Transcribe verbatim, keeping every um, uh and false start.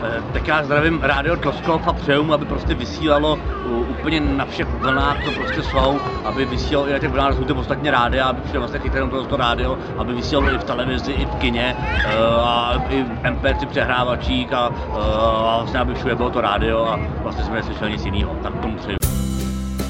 Tak já zdravím Rádio Tloskov a přeju mu, aby prostě vysílalo úplně na všech vlnách, co prostě jsou, aby vysílalo i na těch vlnách, jsou ty ostatně rádia, aby přijel vlastně chytrém to rádio, aby vysílalo i v televizi, i v kině, a i v em pé tři přehrávačích a, a vlastně aby všude bylo to rádio a vlastně jsme neslyšeli nic jiného. Tak tomu přeju.